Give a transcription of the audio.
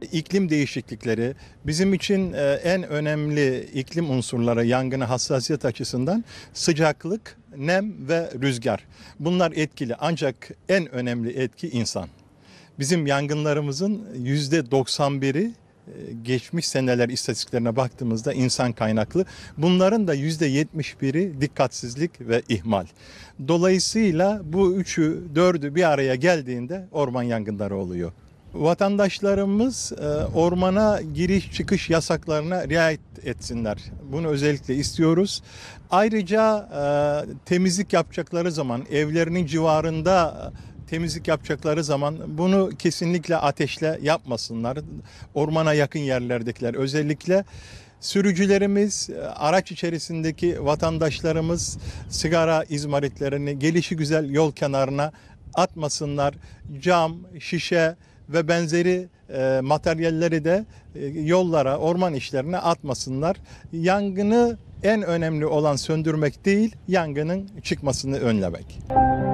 İklim değişiklikleri bizim için en önemli iklim unsurları yangına hassasiyet açısından sıcaklık, nem ve rüzgar. Bunlar etkili ancak en önemli etki insan. Bizim yangınlarımızın %91'i geçmiş seneler istatistiklerine baktığımızda insan kaynaklı. Bunların da %71'i dikkatsizlik ve ihmal. Dolayısıyla bu üçü, dördü bir araya geldiğinde orman yangınları oluyor. Vatandaşlarımız ormana giriş çıkış yasaklarına riayet etsinler. Bunu özellikle istiyoruz. Ayrıca temizlik yapacakları zaman, evlerinin civarında temizlik yapacakları zaman bunu kesinlikle ateşle yapmasınlar. Ormana yakın yerlerdekiler özellikle. Sürücülerimiz, araç içerisindeki vatandaşlarımız sigara izmaritlerini gelişigüzel yol kenarına atmasınlar. Cam, şişe ve benzeri materyalleri de yollara, orman işlerine atmasınlar. Yangını en önemli olan söndürmek değil, yangının çıkmasını önlemek.